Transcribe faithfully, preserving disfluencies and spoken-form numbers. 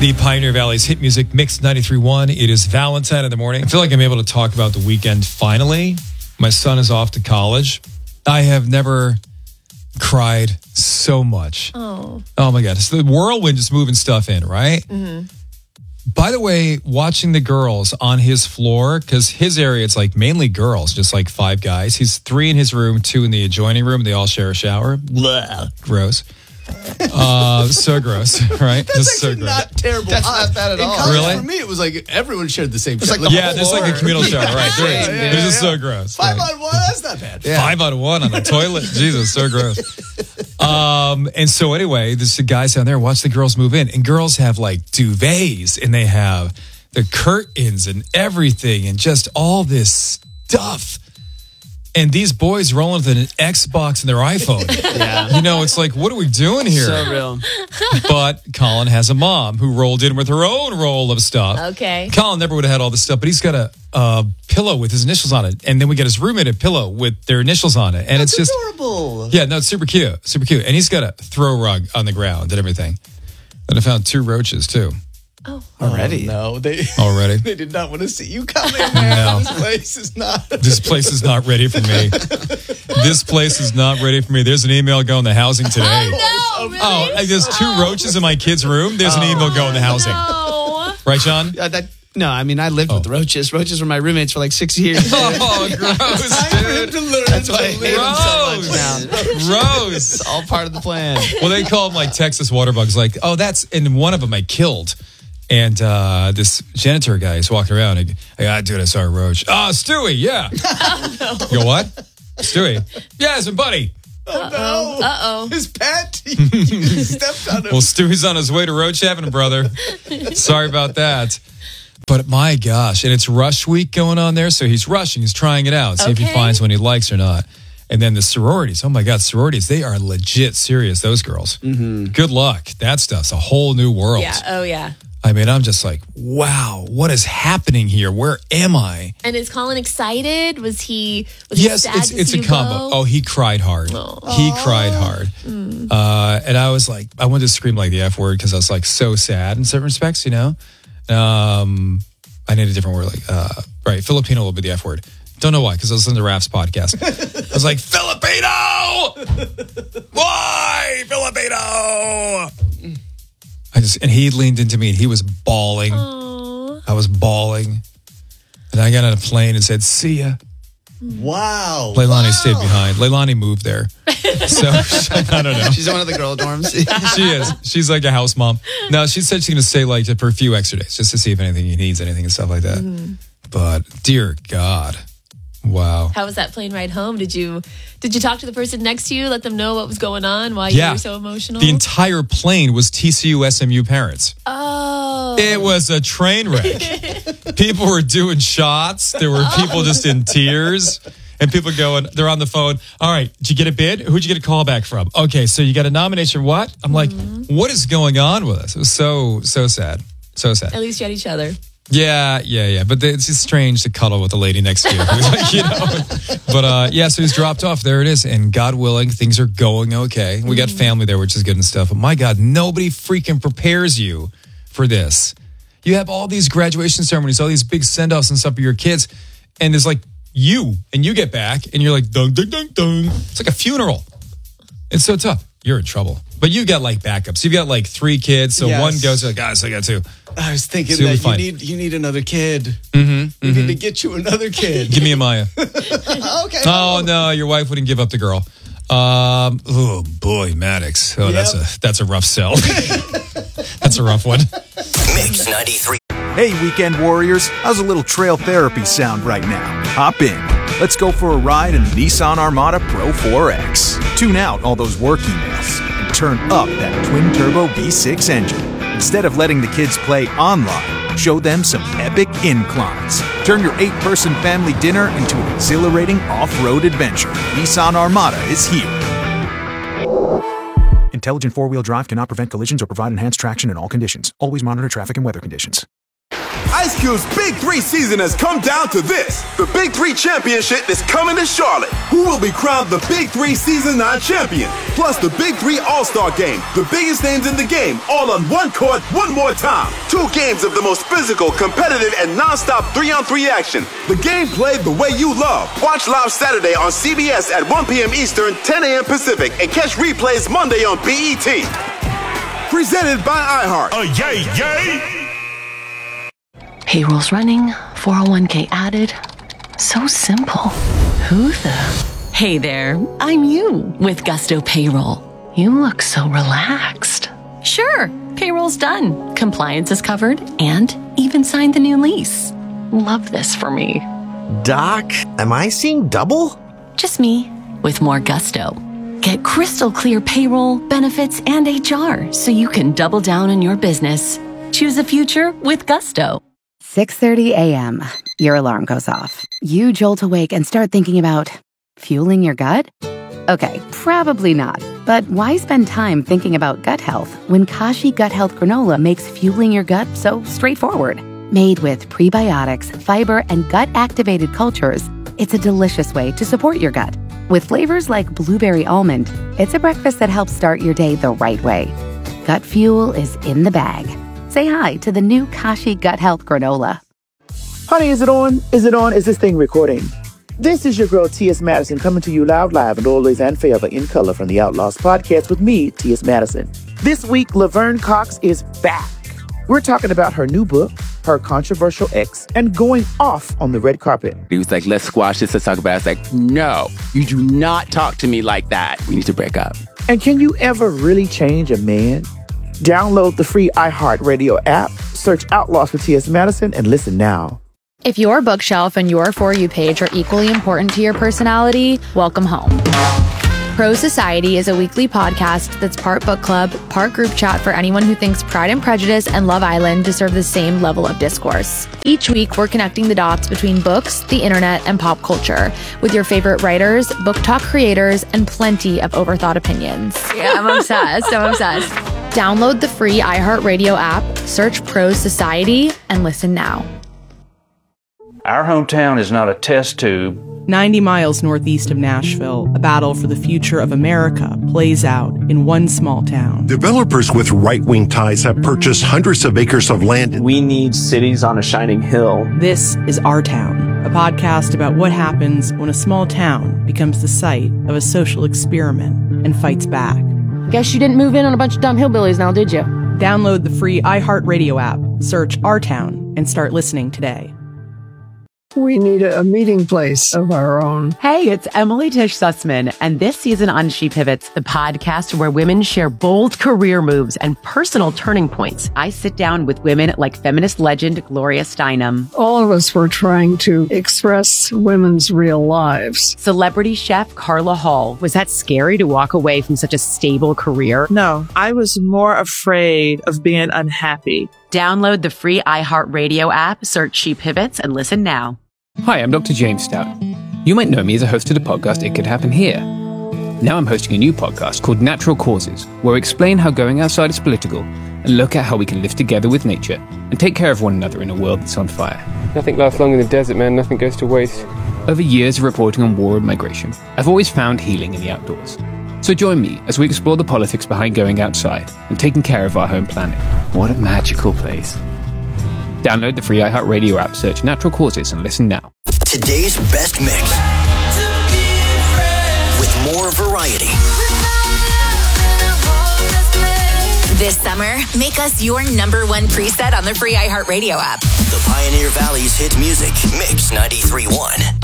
The Pioneer Valley's hit music mix ninety-three point one. It is Valentine in the morning. I feel like I'm able to talk about the weekend finally. My son is off to college. I have never cried so much. Oh. Oh my God. It's the whirlwind just moving stuff in, right? Mm-hmm. By the way, watching the girls on his floor, because his area, it's like mainly girls, just like five guys. He's three in his room, two in the adjoining room. They all share a shower. Blah. Gross. Uh, so gross, right? That's Just so actually gross. not terrible. That's not bad at In all. college, Really? For me, it was like everyone shared the same. It's like shit. the Yeah, there's like a communal shower, right? There is. Yeah, yeah, It's just yeah. so gross. Five right? on one, that's not bad. Yeah. Five out of one on the toilet. Jesus, so gross. Um, and so anyway, there's the guys down there watch the girls move in, and girls have like duvets, and they have the curtains and everything, and just all this stuff. And these boys rolling with an Xbox and their iPhone. Yeah. You know, it's like, what are we doing here? So real. But Colin has a mom who rolled in with her own roll of stuff. Okay. Colin never would have had all this stuff, but he's got a, a pillow with his initials on it. And then we got his roommate a pillow with their initials on it. And That's it's just, adorable. yeah, no, it's super cute. Super cute. And he's got a throw rug on the ground and everything. And I found two roaches too Oh. Already. Oh, no, they already. they did not want to see you coming, man. No. This place is not. This place is not ready for me. This place is not ready for me. There's an email going to housing today. Oh, no, really? Oh, and there's two Oh. roaches in my kid's room. There's an email going to housing. No. Right, Sean? Uh, that, no, I mean, I lived with roaches. Roaches were my roommates for like six years. Oh, gross, Time for him to learn. That's why I to hate live. them so much now. Gross. It's all part of the plan. Well, they call them like Texas water bugs. Like, oh, that's, and one of them I killed. And uh, this janitor guy is walking around. And, hey, I dude, I saw a roach. Oh, Stewie, yeah. You go, what? Stewie. Yeah, it's a buddy. Oh, no. Uh-oh. His pet. You stepped on him. Well, Stewie's on his way to roach heaven, brother. Sorry about that. But my gosh, and it's rush week going on there. So he's rushing. He's trying it out. See if he Okay. finds one he likes or not. And then the sororities. Oh, my God, sororities. They are legit serious, those girls. Mm-hmm. Good luck. That stuff's a whole new world. Yeah. Oh, yeah. I mean, I'm just like, wow, what is happening here? Where am I? And is Colin excited? Was he? Was he Yes, sad it's to it's see a you combo. go? Oh, he cried hard. He cried hard. Uh, and I was like, I wanted to scream like the F word because I was like so sad in certain respects, you know? Um, I need a different word. Like, uh, right, Filipino will be the F word. Don't know why, because I was listening to Raf's podcast. I was like, Filipino! Why, Filipino? I just, and he leaned into me and he was bawling. Aw. I was bawling. And I got on a plane and said, see ya. Wow. Leilani wow. stayed behind. Leilani moved there. So, I don't know. She's in one of the girl dorms. She is. She's like a house mom. No, she said she's going to stay like for a few extra days just to see if anything he needs, anything and stuff like that. Mm-hmm. But dear God. Wow. How was that plane ride home? Did you did you talk to the person next to you? Let them know what was going on? Why Yeah. you were so emotional? The entire plane was T C U S M U parents. oh. It was a train wreck. People were doing shots. There were people just in tears. And people going, they're on the phone. All right, did you get a bid? Who'd you get a call back from? Okay, so you got a nomination. What? I'm like, what is going on with us? It was so, so sad. So sad. At least you had each other. Yeah, yeah, yeah. But it's just strange to cuddle with the lady next to you. you know? But uh, yeah, so he's dropped off. There it is. And God willing, things are going okay. We got family there, which is good and stuff. But my God, nobody freaking prepares you for this. You have all these graduation ceremonies, all these big send-offs and stuff for your kids. And there's like you, and you get back, and you're like, dun, dun, dun, dun. It's like a funeral. It's so tough. You're in trouble. But you've got like backups. You've got like three kids. So Yes. one goes, like, guys, I got two. I was thinking So you'll be that you fine. need you need another kid. Mm-hmm. We need to get you another kid. Give me a Maya. Okay. Oh no, your wife wouldn't give up the girl. Um, oh boy, Maddox. Oh, Yep. that's a that's a rough sell. That's a rough one. Mix ninety-three. Hey, weekend warriors, how's a little trail therapy sound right now? Hop in. Let's go for a ride in the Nissan Armada Pro four X. Tune out all those work emails and turn up that twin-turbo V six engine. Instead of letting the kids play online, show them some epic inclines. Turn your eight-person family dinner into an exhilarating off-road adventure. Nissan Armada is here. Intelligent four-wheel drive cannot prevent collisions or provide enhanced traction in all conditions. Always monitor traffic and weather conditions. Ice Cube's Big Three season has come down to this. The Big Three Championship is coming to Charlotte. Who will be crowned the Big Three Season nine champion? Plus the Big Three All-Star Game. The biggest names in the game, all on one court, one more time. Two games of the most physical, competitive, and non-stop three-on-three action. The game played the way you love. Watch live Saturday on C B S at one p.m. Eastern, ten a.m. Pacific, and catch replays Monday on B E T. Presented by iHeart. Oh, yay, yay! Payroll's running, four oh one k added. So simple. Who the? Hey there, I'm you with Gusto Payroll. You look so relaxed. Sure, payroll's done. Compliance is covered and even signed the new lease. Love this for me. Doc, am I seeing double? Just me with more gusto. Get crystal clear payroll, benefits, and H R so you can double down on your business. Choose a future with Gusto. six thirty a.m. Your alarm goes off. You jolt awake and start thinking about fueling your gut? Okay, probably not. But why spend time thinking about gut health when Kashi Gut Health Granola makes fueling your gut so straightforward? Made with prebiotics, fiber, and gut-activated cultures, it's a delicious way to support your gut. With flavors like blueberry almond, it's a breakfast that helps start your day the right way. Gut fuel is in the bag. Say hi to the new Kashi Gut Health Granola. Honey, is it on? Is it on? Is this thing recording? This is your girl, T S. Madison, coming to you loud, live, and always and forever in color from the Outlaws podcast with me, T S. Madison. This week, Laverne Cox is back. We're talking about her new book, her controversial ex, and going off on the red carpet. He was like, let's squash this, let's talk about it. I was like, no, you do not talk to me like that. We need to break up. And can you ever really change a man? Download the free iHeartRadio app, search Outlaws with T S. Madison, and listen now. If your bookshelf and your For You page are equally important to your personality, welcome home. Pro Society is a weekly podcast that's part book club, part group chat for anyone who thinks Pride and Prejudice and Love Island deserve the same level of discourse. Each week, we're connecting the dots between books, the internet, and pop culture with your favorite writers, book talk creators, and plenty of overthought opinions. Yeah, I'm obsessed. I'm obsessed. Download the free iHeartRadio app, search Pro Society, and listen now. Our hometown is not a test tube. ninety miles northeast of Nashville, a battle for the future of America plays out in one small town. Developers with right-wing ties have purchased hundreds of acres of land. We need cities on a shining hill. This is Our Town, a podcast about what happens when a small town becomes the site of a social experiment and fights back. Guess you didn't move in on a bunch of dumb hillbillies now, did you? Download the free iHeartRadio app, search Our Town, and start listening today. We need a, a meeting place of our own. Hey, it's Emily Tish Sussman, and this season on She Pivots, the podcast where women share bold career moves and personal turning points. I sit down with women like feminist legend Gloria Steinem. All of us were trying to express women's real lives. Celebrity chef Carla Hall. Was that scary to walk away from such a stable career? No, I was more afraid of being unhappy. Download the free iHeartRadio app, search She Pivots, and listen now. Hi, I'm Doctor James Stout. You might know me as a host of the podcast It Could Happen Here. Now I'm hosting a new podcast called Natural Causes, where I explain how going outside is political and look at how we can live together with nature and take care of one another in a world that's on fire. Nothing lasts long in the desert, man. Nothing goes to waste. Over years of reporting on war and migration, I've always found healing in the outdoors. So join me as we explore the politics behind going outside and taking care of our home planet. What a magical place. Download the free iHeartRadio app, search Natural Causes, and listen now. Today's best mix. With more variety. This summer, make us your number one preset on the free iHeartRadio app. The Pioneer Valley's hit music, Mix ninety-three point one.